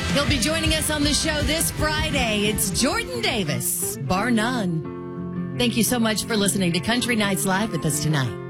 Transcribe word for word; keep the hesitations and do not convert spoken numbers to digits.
He'll be joining us on the show this Friday. It's Jordan Davis, bar none. Thank you so much for listening to Country Nights Live with us tonight.